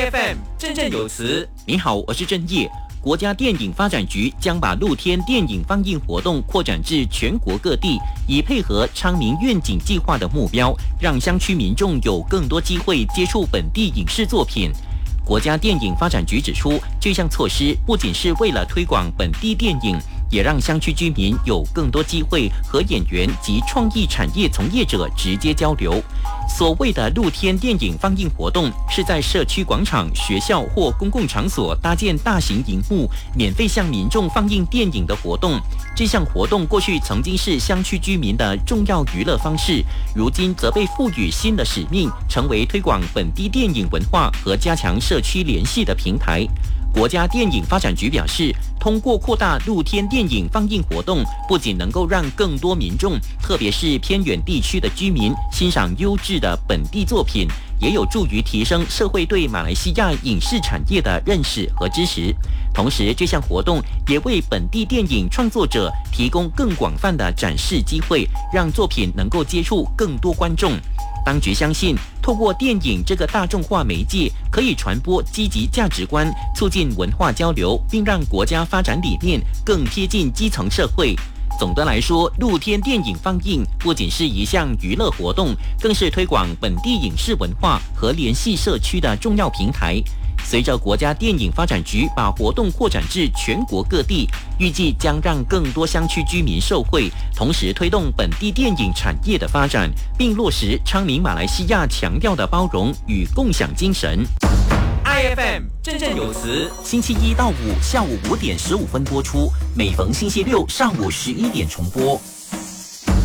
IFM 振振有词。 你好，我是郑业。国家电影发展局将把露天电影放映活动扩展至全国各地，以配合昌明愿景计划的目标，让乡区民众有更多机会接触本地影视作品。国家电影发展局指出，这项措施不仅是为了推广本地电影，也让乡区居民有更多机会和演员及创意产业从业者直接交流。所谓的露天电影放映活动，是在社区广场、学校或公共场所搭建大型荧幕，免费向民众放映电影的活动。这项活动过去曾经是乡区居民的重要娱乐方式，如今则被赋予新的使命，成为推广本地电影文化和加强社区联系的平台。国家电影发展局表示，通过扩大露天电影放映活动，不仅能够让更多民众，特别是偏远地区的居民欣赏优质的本地作品，也有助于提升社会对马来西亚影视产业的认识和支持。同时，这项活动也为本地电影创作者提供更广泛的展示机会，让作品能够接触更多观众。当局相信，透过电影这个大众化媒介，可以传播积极价值观，促进文化交流，并让国家发展理念更贴近基层社会。总的来说，露天电影放映不仅是一项娱乐活动，更是推广本地影视文化和联系社区的重要平台。随着国家电影发展局把活动扩展至全国各地，预计将让更多乡区居民受惠，同时推动本地电影产业的发展，并落实昌明马来西亚强调的包容与共享精神。 IFM 振振有词， 星期一到五下午5点15分播出，每逢星期六上午11点重播。